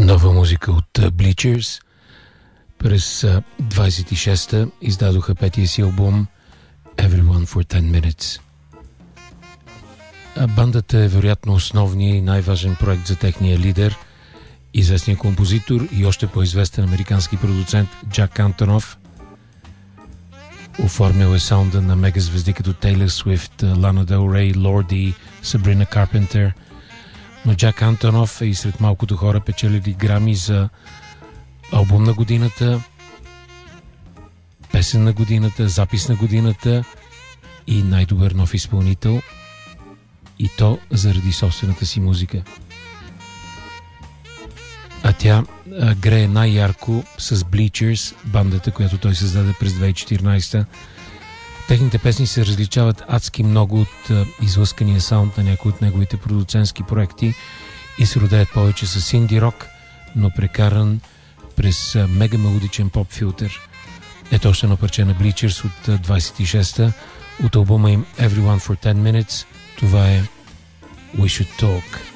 Нова музика от Bleachers. През 26-та издадоха петия си албум Everyone for 10 Minutes. Бандата е вероятно основният и най-важен проект за техния лидер, известният композитор и още по-известен американски продуцент Джак Антонов. Оформил е саунда на мегазвезди като Тейлор Свифт, Лана Дел Рей, Лорди, Сабрина Карпентер. Но Джак Антонов е и сред малкото хора печелили грами за албум на годината, песен на годината, запис на годината и най-добър нов изпълнител, и то заради собствената си музика. А тя грее най-ярко с Bleachers, бандата, която той създаде през 2014. Техните песни се различават адски много от излъскания саунд на някои от неговите продуцентски проекти и се родеят повече с инди рок, но прекаран през мега мелодичен поп филтър. Ето още едно парче на Bleachers от 26-та, от албума им Everyone for 10 Minutes. Това е We Should Talk.